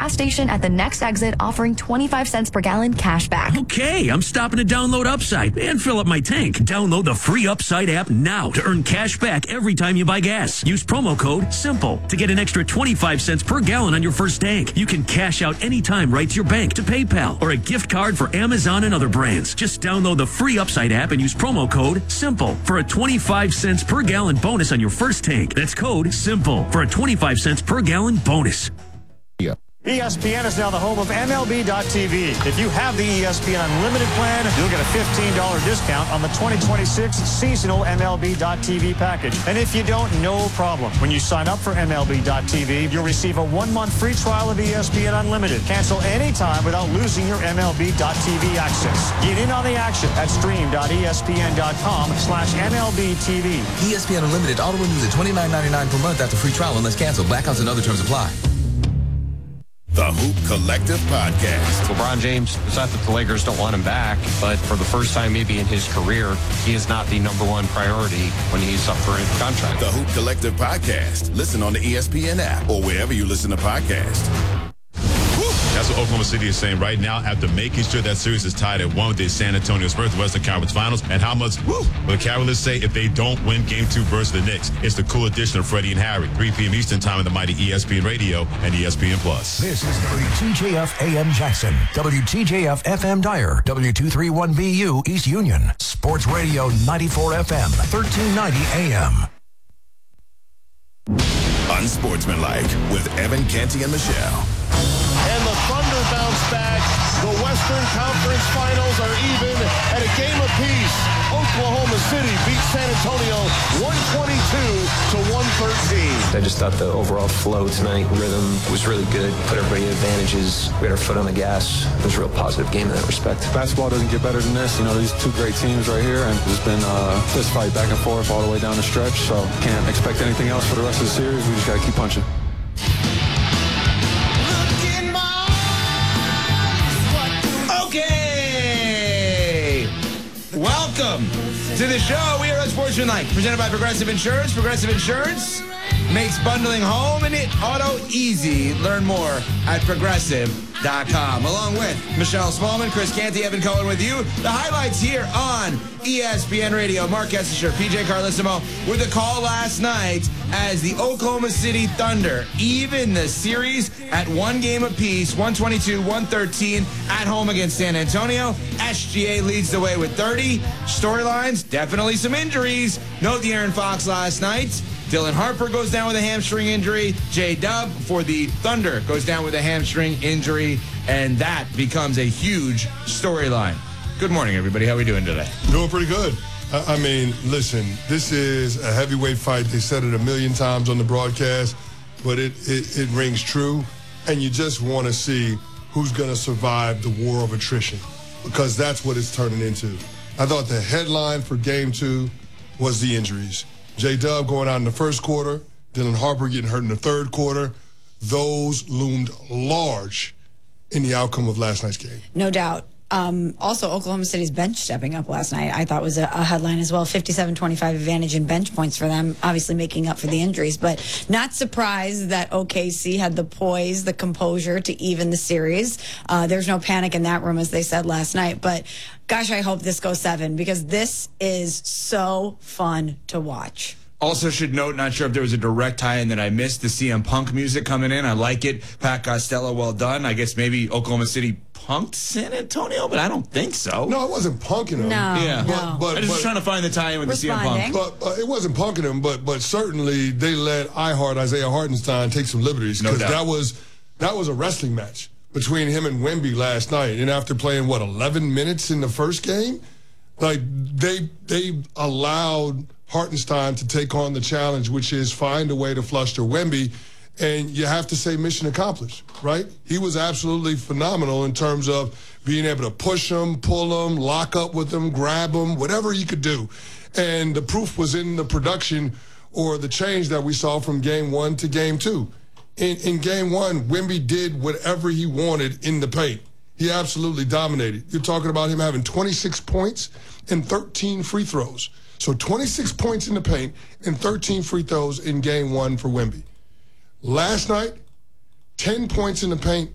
gas station at the next exit offering 25 cents per gallon cash back. Okay, I'm stopping to download Upside and fill up my tank. Download the free Upside app now to earn cash back every time you buy gas. Use promo code SIMPLE to get an extra 25 cents per gallon on your first tank. You can cash out anytime right to your bank, to PayPal, or a gift card for Amazon and other brands. Just download the free Upside app and use promo code SIMPLE for a 25 cents per gallon bonus on your first tank. That's code SIMPLE for a 25 cents per gallon bonus. ESPN is now the home of MLB.tv. If you have the ESPN Unlimited plan, you'll get a $15 discount on the 2026 seasonal MLB.tv package. And if you don't, no problem. When you sign up for MLB.tv, you'll receive a 1-month free trial of ESPN Unlimited. Cancel anytime without losing your MLB.tv access. Get in on the action at stream.espn.com/MLBTV. ESPN Unlimited auto renews at $29.99 per month after free trial unless canceled. Blackouts and other terms apply. The Hoop Collective Podcast. LeBron James, it's not that the Lakers don't want him back, but for the first time maybe in his career, he is not the number one priority when he's up for a contract. The Hoop Collective Podcast. Listen on the ESPN app or wherever you listen to podcasts. That's what Oklahoma City is saying right now after making sure that series is tied at 1 with the San Antonio Spurs, the Western Conference Finals. And how much will the Cavaliers say if they don't win Game 2 versus the Knicks? It's the cool edition of Freddie and Harry, 3 p.m. Eastern Time on the mighty ESPN Radio and ESPN+. This is WTJF AM Jackson, WTJF FM Dyer, W231BU East Union, Sports Radio 94 FM, 1390 AM. Unsportsmanlike with Evan Canty and Michelle. And the Thunder bounce back. The Western Conference Finals are even at a game apiece. Oklahoma City beat San Antonio 122-113. I just thought the overall flow tonight, rhythm was really good. Put everybody at advantages. We had our foot on the gas. It was a real positive game in that respect. Basketball doesn't get better than this. You know, these two great teams right here, and there's been a fist fight back and forth all the way down the stretch, so can't expect anything else for the rest of the series. We just got to keep punching. Okay, welcome to the show. We are Unsportsmanlike, presented by Progressive Insurance. Progressive Insurance makes bundling home and auto easy. Learn more at progressive.com. Along with Michelle Smallman, Chris Canty, Evan Cohen with you. The highlights here on ESPN Radio. Mark Essinger, PJ Carlissimo with a call last night as the Oklahoma City Thunder even the series at 1 game apiece, 122-113 at home against San Antonio. SGA leads the way with 30. Storylines, definitely some injuries. Note the Aaron Fox last night. Dylan Harper goes down with a hamstring injury. J-Dub for the Thunder goes down with a hamstring injury, and that becomes a huge storyline. Good morning, everybody. How are we doing today? Doing pretty good. I mean, listen, this is a heavyweight fight. They said it a million times on the broadcast, but it rings true, and you just want to see who's going to survive the war of attrition, because that's what it's turning into. I thought the headline for Game 2 was the injuries. J-Dub going out in the first quarter, Dylan Harper getting hurt in the third quarter. Those loomed large in the outcome of last night's game. No doubt. Also, Oklahoma City's bench stepping up last night, I thought was a headline as well. 57-25 advantage in bench points for them, obviously making up for the injuries. But not surprised that OKC had the poise, the composure to even the series. There's no panic in that room, as they said last night. But gosh, I hope this goes 7, because this is so fun to watch. Also should note, not sure if there was a direct tie-in that I missed, the CM Punk music coming in. I like it. Pat Costello, well done. I guess maybe Oklahoma City punked San Antonio, but I don't think so. No, it wasn't punking them. No, yeah. no. But I was trying to find the tie-in with the CM Punk. But it wasn't punking them, but certainly they let Isaiah Hartenstein take some liberties, because that was a wrestling match between him and Wemby last night. And after playing, 11 minutes in the first game? Like, they allowed Hartenstein to take on the challenge, which is find a way to fluster Wemby, and you have to say mission accomplished, right? He was absolutely phenomenal in terms of being able to push him, pull him, lock up with him, grab him, whatever he could do. And the proof was in the production or the change that we saw from Game 1 to Game 2. In Game 1, Wemby did whatever he wanted in the paint. He absolutely dominated. You're talking about him having 26 points and 13 free throws. So 26 points in the paint and 13 free throws in Game 1 for Wemby. Last night, 10 points in the paint